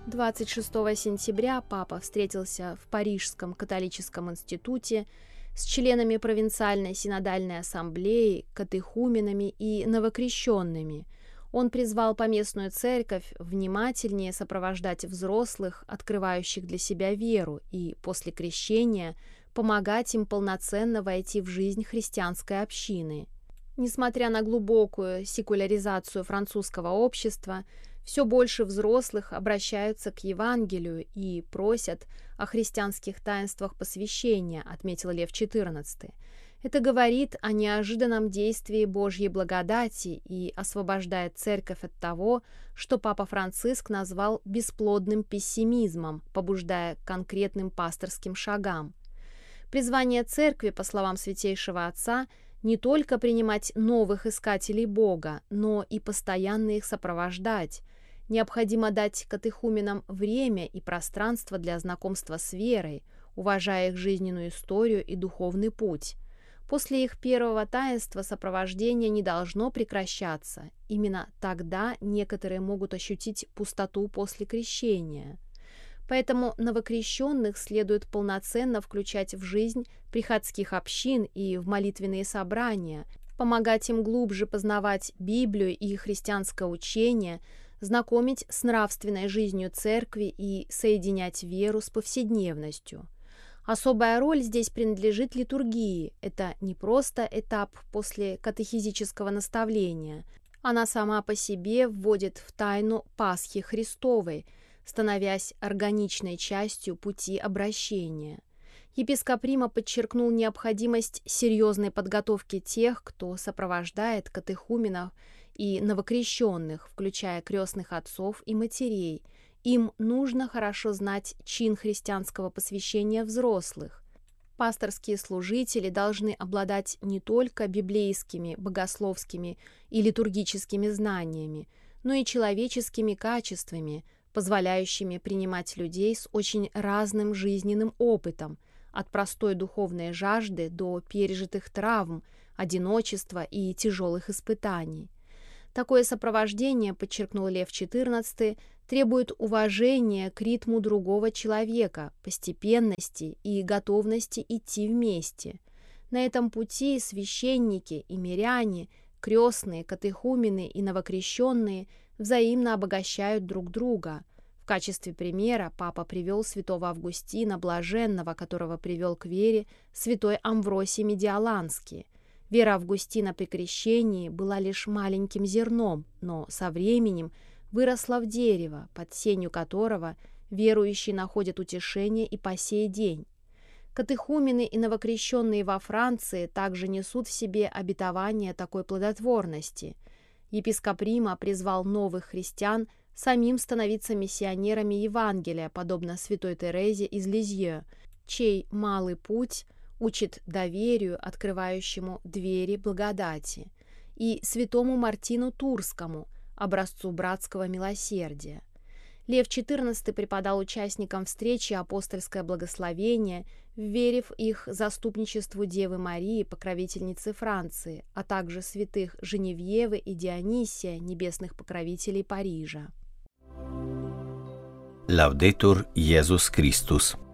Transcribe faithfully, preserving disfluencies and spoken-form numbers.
двадцать шестого сентября папа встретился в Парижском католическом институте с членами провинциальной синодальной ассамблеи, катехуменами и новокрещенными. Он призвал поместную церковь внимательнее сопровождать взрослых, открывающих для себя веру, и после крещения помогать им полноценно войти в жизнь христианской общины. Несмотря на глубокую секуляризацию французского общества, все больше взрослых обращаются к Евангелию и просят о христианских таинствах посвящения, отметил Лев четырнадцатый. Это говорит о неожиданном действии Божьей благодати и освобождает церковь от того, что папа Франциск назвал бесплодным пессимизмом, побуждая к конкретным пасторским шагам. Призвание церкви, по словам Святейшего Отца, не только принимать новых искателей Бога, но и постоянно их сопровождать. Необходимо дать катехуменам время и пространство для знакомства с верой, уважая их жизненную историю и духовный путь. После их первого таинства сопровождение не должно прекращаться. Именно тогда некоторые могут ощутить пустоту после крещения. Поэтому новокрещенных следует полноценно включать в жизнь приходских общин и в молитвенные собрания, помогать им глубже познавать Библию и христианское учение, знакомить с нравственной жизнью церкви и соединять веру с повседневностью. Особая роль здесь принадлежит литургии. Это не просто этап после катехизического наставления. Она сама по себе вводит в тайну Пасхи Христовой, становясь органичной частью пути обращения. Епископ Рима подчеркнул необходимость серьезной подготовки тех, кто сопровождает катехуменов и новокрещенных, включая крестных отцов и матерей. Им нужно хорошо знать чин христианского посвящения взрослых. Пасторские служители должны обладать не только библейскими, богословскими и литургическими знаниями, но и человеческими качествами, позволяющими принимать людей с очень разным жизненным опытом, от простой духовной жажды до пережитых травм, одиночества и тяжелых испытаний. Такое сопровождение, подчеркнул Лев четырнадцатый, требует уважения к ритму другого человека, постепенности и готовности идти вместе. На этом пути священники и миряне, крестные, катехумены и новокрещенные взаимно обогащают друг друга. В качестве примера папа привел святого Августина Блаженного, которого привел к вере святой Амвросий Медиаланский. Вера Августина при крещении была лишь маленьким зерном, но со временем выросла в дерево, под сенью которого верующие находят утешение и по сей день. Катехумены и новокрещенные во Франции также несут в себе обетование такой плодотворности. Епископ Рима призвал новых христиан самим становиться миссионерами Евангелия, подобно святой Терезе из Лизье, чей малый путь учит доверию, открывающему двери благодати, и святому Мартину Турскому, образцу братского милосердия. Лев четырнадцатый преподал участникам встречи апостольское благословение, вверив их заступничеству Девы Марии, покровительницы Франции, а также святых Женевьевы и Дионисия, небесных покровителей Парижа. Laudetur Jesus Christus.